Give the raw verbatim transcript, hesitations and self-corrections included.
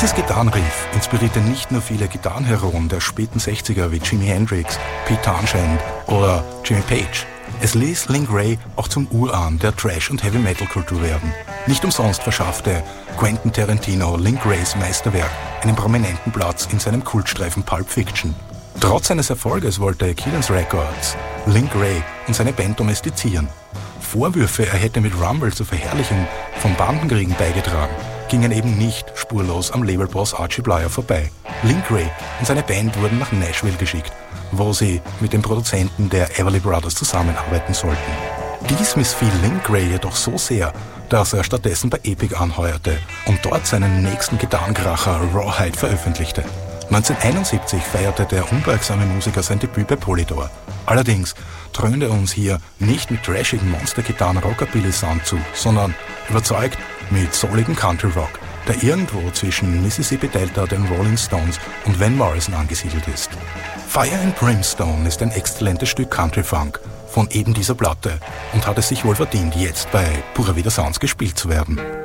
Dieses Gitarrenriff inspirierte nicht nur viele Gitarrenheroen der späten sechziger wie Jimi Hendrix, Pete Townshend oder Jimmy Page. Es ließ Link Wray auch zum Urahn der Thrash- und Heavy-Metal-Kultur werden. Nicht umsonst verschaffte Quentin Tarantino Link Wrays Meisterwerk einen prominenten Platz in seinem Kultstreifen Pulp Fiction. Trotz seines Erfolges wollte Killens Records Link Wray und seine Band domestizieren. Vorwürfe, er hätte mit Rumble zur Verherrlichung von Bandenkriegen beigetragen, gingen eben nicht spurlos am Labelboss Archie Blyer vorbei. Link Wray und seine Band wurden nach Nashville geschickt, wo sie mit den Produzenten der Everly Brothers zusammenarbeiten sollten. Dies missfiel Link Wray jedoch so sehr, dass er stattdessen bei Epic anheuerte und dort seinen nächsten Gitarrenkracher Rawhide veröffentlichte. neunzehnhunderteinundsiebzig feierte der unbeugsame Musiker sein Debüt bei Polydor. Allerdings dröhnte er uns hier nicht mit trashigen Monstergitarren Rockabilly-Sound zu, sondern überzeugt mit souligem Country Rock, der irgendwo zwischen Mississippi Delta, den Rolling Stones und Van Morrison angesiedelt ist. Fire and Brimstone ist ein exzellentes Stück Country Funk von eben dieser Platte und hat es sich wohl verdient, jetzt bei Pura Vida Sounds gespielt zu werden.